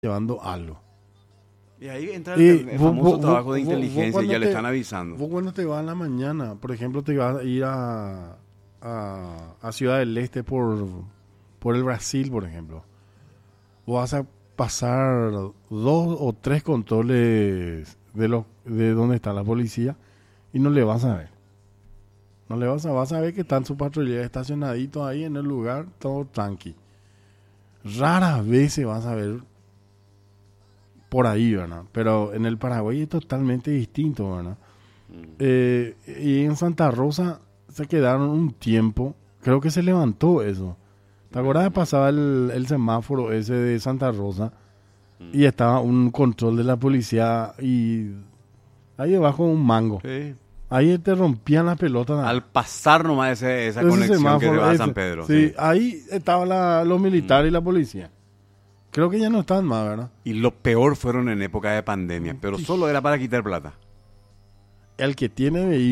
llevando algo. Y ahí entra Y el famoso vos- trabajo vos- de vos inteligencia, cuando ya le te- están avisando. Vos cuando te vas en la mañana, por ejemplo, te vas a ir a Ciudad del Este por el Brasil, por ejemplo. Vos vas a pasar 2 o 3 controles de donde está la policía y no le vas a ver. No le vas a ver que están sus patrulleros estacionaditos ahí en el lugar, todo tranqui. Raras veces vas a ver por ahí, ¿verdad? Pero en el Paraguay es totalmente distinto, ¿verdad? Y en Santa Rosa se quedaron un tiempo, creo que se levantó eso. ¿Te acuerdas que pasaba el semáforo ese de Santa Rosa? Y estaba un control de la policía y ahí debajo un mango. Sí. Ahí te rompían la pelota. Al pasar nomás esa Ese conexión que semáforo, se va a ese. San Pedro. Sí, Sí. ahí estaban los militares y la policía. Creo que ya no están más, ¿verdad? Y lo peor fueron en época de pandemia, pero solo era para quitar plata. El que tiene vehículo